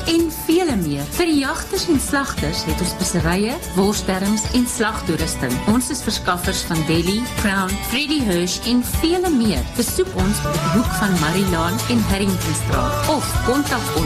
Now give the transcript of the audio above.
en vele meer. Vir die jagters en slagters het ons visserye, worsdarms en slagtoerusting. Ons is verskaffers van Deli, Crown, Freddie Hirsch en vele meer. Besoek ons op die hoek van Marilaan en Harringtonstraat of kontak ons